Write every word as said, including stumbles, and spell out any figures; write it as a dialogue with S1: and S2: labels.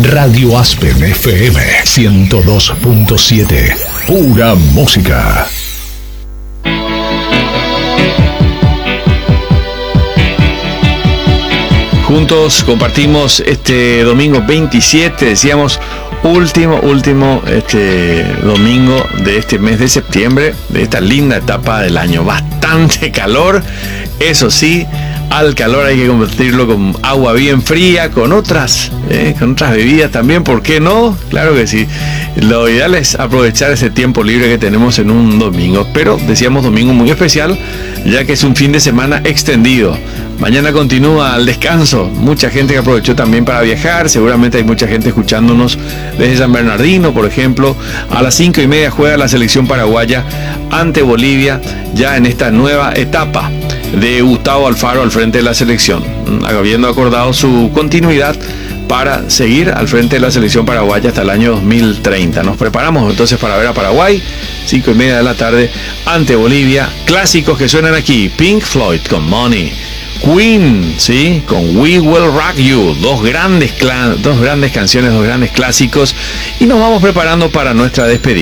S1: Radio Aspen F M ciento dos punto siete. Pura música.
S2: Juntos compartimos este domingo veintisiete, decíamos, último, último este domingo de este mes de septiembre, de esta linda etapa del año. Bastante calor, eso sí, al calor hay que convertirlo con agua bien fría, con otras, eh, con otras bebidas también, ¿por qué no? Claro que sí. Lo ideal es aprovechar ese tiempo libre que tenemos en un domingo, pero decíamos domingo muy especial, ya que es un fin de semana extendido. Mañana continúa el descanso, mucha gente que aprovechó también para viajar, seguramente hay mucha gente escuchándonos desde San Bernardino, por ejemplo. A las cinco y media juega la selección paraguaya ante Bolivia, ya en esta nueva etapa de Gustavo Alfaro al frente de la selección, habiendo acordado su continuidad para seguir al frente de la selección paraguaya hasta el año dos mil treinta. Nos preparamos entonces para ver a Paraguay, cinco y media de la tarde, ante Bolivia. Clásicos que suenan aquí: Pink Floyd con Money, Queen, ¿sí?, con We Will Rock You, dos grandes, dos grandes canciones, dos grandes clásicos, y nos vamos preparando para nuestra despedida.